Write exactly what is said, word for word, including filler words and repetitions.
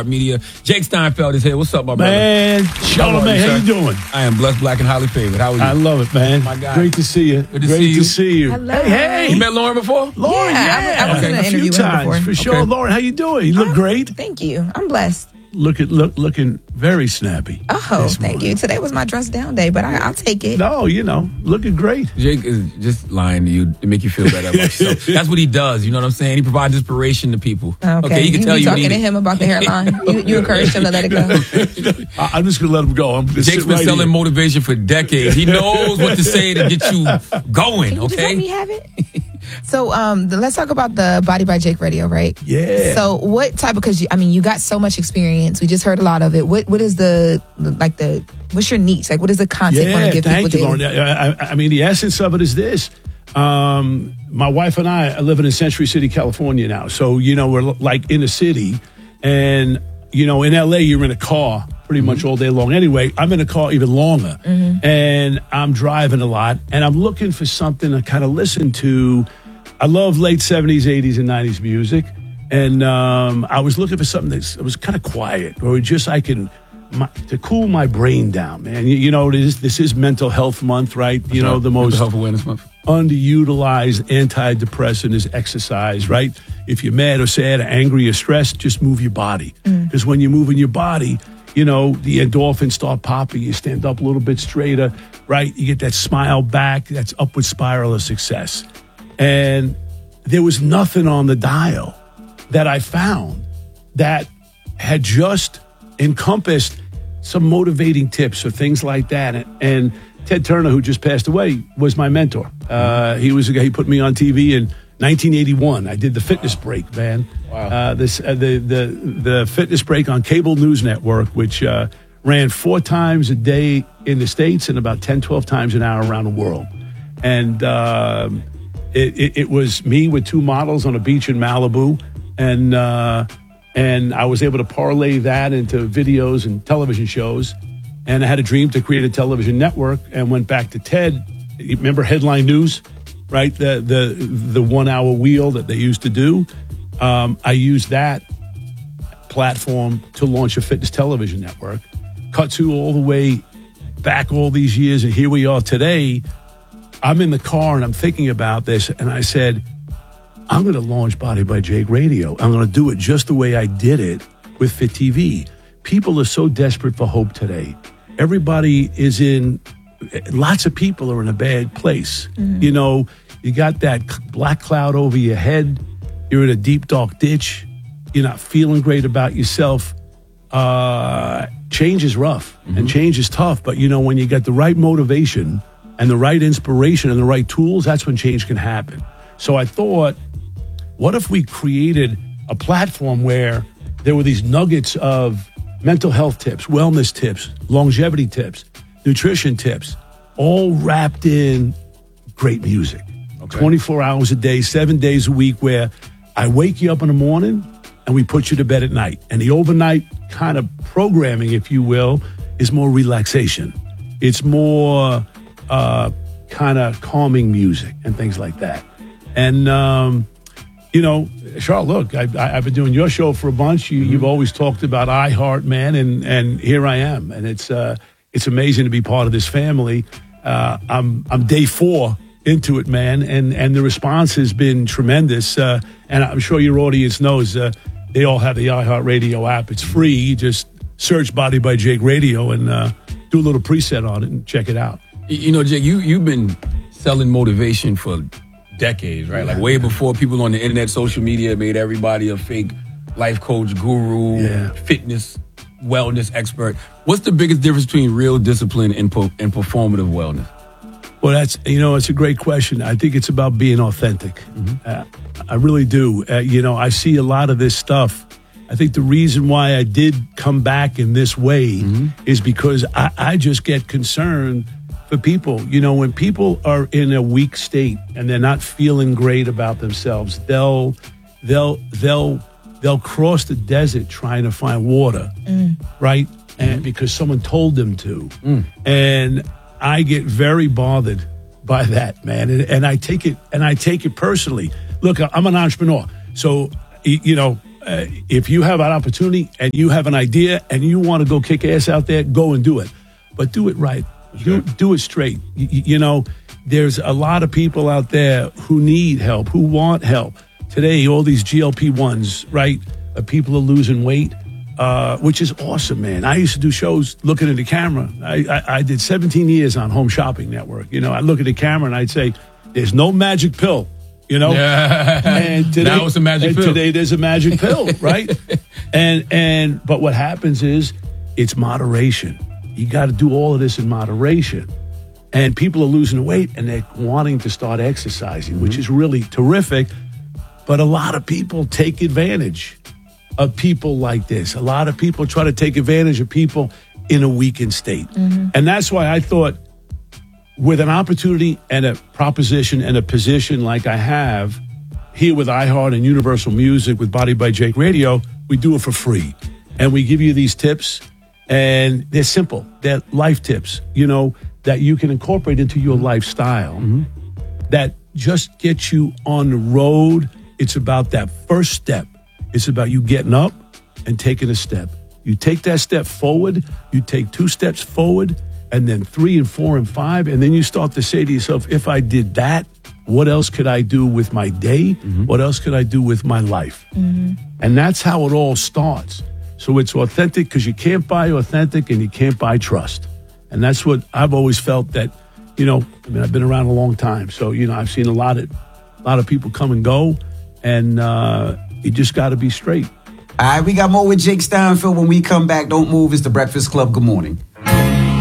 iHeartMedia. Jake Steinfeld is here. What's up, my brother? Man, Charlamagne, how you doing? I am blessed, black, and highly favored. How are you? I love it, man. Oh my God. Great to see you. Good to Great see you. to see you. Hello. Hey, hey. You met Lauren before? Lauren, Yeah, yeah. I- I was in an a few interview with him times, before. for sure. Okay. Lauren, how you doing? You look Oh, great. Thank you. I'm blessed. Look at look looking very snappy. Oh, this thank morning. you. Today was my dress down day, but I, I'll take it. No, you know, looking great. Jake is just lying to you to make you feel better about yourself. That's what he does. You know what I'm saying? He provides inspiration to people. Okay, he can you tell be you talking need to it. him about the hairline. you, you encouraged him to let it go. I, I'm just gonna let him go. I'm gonna Jake's sit been right selling here. motivation for decades. He knows what to say to get you going, Can you just let me okay? have it? So, um, the, let's talk about the Body by Jake radio, right? Yeah. So, what type of? Because you, I mean, you got so much experience. We just heard a lot of it. What, what is the like the? What's your niche? Like, what is the content you want Yeah, to give thank people? you, daily? Lauren. I, I, I mean, the essence of it is this. Um, my wife and I are living in Century City, California now. So, you know, we're like in the city. And, you know, in L A, you're in a car pretty Mm-hmm. much all day long. Anyway, I'm in a car even longer. Mm-hmm. And I'm driving a lot. And I'm looking for something to kind of listen to. I love late seventies, eighties, and nineties music. And um, I was looking for something that was kind of quiet, or just I can my, to cool my brain down, man. You, you know, this this is Mental Health Month, right? You know, the most Mental Health Awareness Month. underutilized antidepressant is exercise, right? If you're mad or sad or angry or stressed, just move your body. Because when you're moving your body, you know, the endorphins start popping. You stand up a little bit straighter, right? You get that smile back. That's upward spiral of success. And there was nothing on the dial that I found that had just encompassed some motivating tips or things like that. And, and Ted Turner, who just passed away, was my mentor. Uh, he was a guy, he put me on T V in nineteen eighty-one. I did the Fitness Break, man. Wow. Uh, this uh, the the the Fitness Break on Cable News Network, which uh, ran four times a day in the States and about ten, twelve times an hour around the world. And um, it, it, it was me with two models on a beach in Malibu, and uh, and I was able to parlay that into videos and television shows. And I had a dream to create a television network, and went back to Ted. You remember Headline News, right? The the the one hour wheel that they used to do. Um, I used that platform to launch a fitness television network. Cut to all the way back all these years, and here we are today. I'm in the car and I'm thinking about this, and I said, I'm going to launch Body by Jake Radio. I'm going to do it just the way I did it with Fit T V. People are so desperate for hope today. Everybody is in, lots of people are in a bad place. Mm-hmm. You know, you got that black cloud over your head. You're in a deep, dark ditch. You're not feeling great about yourself. Uh, change is rough mm-hmm. and change is tough. But, you know, when you get the right motivation and the right inspiration and the right tools, that's when change can happen. So I thought, what if we created a platform where there were these nuggets of mental health tips, wellness tips, longevity tips, nutrition tips, all wrapped in great music. Okay. twenty-four hours a day, seven days a week, where I wake you up in the morning and we put you to bed at night. And the overnight kind of programming, if you will, is more relaxation. It's more uh, kind of calming music and things like that. And, um, you know, Charles, look, I, I, I've been doing your show for a bunch. You, mm-hmm. You've always talked about iHeart, man, and and here I am, and it's uh, it's amazing to be part of this family. Uh, I'm I'm day four into it, man, and and the response has been tremendous. Uh, and I'm sure your audience knows uh, they all have the iHeart Radio app. It's free. You just search Body by Jake Radio and uh, do a little preset on it and check it out. You know, Jake, you you've been selling motivation for decades, right? Like way before people on the internet, social media made everybody a fake life coach, guru, yeah. fitness, wellness expert. What's the biggest difference between real discipline and, po- and performative wellness? Well, that's, you know, it's a great question. I think it's about being authentic. Mm-hmm. Uh, I really do. Uh, you know, I see a lot of this stuff. I think the reason why I did come back in this way mm-hmm. is because I, I just get concerned for people. You know, when people are in a weak state and they're not feeling great about themselves, they'll they'll they'll they'll cross the desert trying to find water, mm. right? And mm. because someone told them to. Mm. And I get very bothered by that, man. And, and I take it and I take it personally. Look, I'm an entrepreneur, so you know, uh, if you have an opportunity and you have an idea and you want to go kick ass out there, go and do it. But do it right. Do, do it straight. You, you know, there's a lot of people out there who need help, who want help. Today, all these G L P ones, right? Uh, people are losing weight, uh, which is awesome, man. I used to do shows looking at the camera. I, I, I did seventeen years on Home Shopping Network. You know, I'd look at the camera and I'd say, there's no magic pill, you know? Yeah. And today, now it's a magic and pill. Today, there's a magic pill, right? and and But what happens is it's moderation. You got to do all of this in moderation. And people are losing weight and they're wanting to start exercising, mm-hmm. which is really terrific. But a lot of people take advantage of people like this. A lot of people try to take advantage of people in a weakened state. Mm-hmm. And that's why I thought with an opportunity and a proposition and a position like I have here with iHeart and Universal Music with Body by Jake Radio, we do it for free. And we give you these tips, and they're simple. They're life tips, you know, that you can incorporate into your lifestyle mm-hmm. that just gets you on the road. It's about that first step. It's about you getting up and taking a step. You take that step forward, you take two steps forward, and then three and four and five, and then you start to say to yourself, if I did that, what else could I do with my day? Mm-hmm. What else could I do with my life? Mm-hmm. And that's how it all starts. So it's authentic because you can't buy authentic and you can't buy trust. And that's what I've always felt that, you know, I mean, I've been around a long time. So, you know, I've seen a lot of, a lot of people come and go. And uh, you just got to be straight. All right, we got more with Jake Steinfeld when we come back. Don't move. It's The Breakfast Club. Good morning.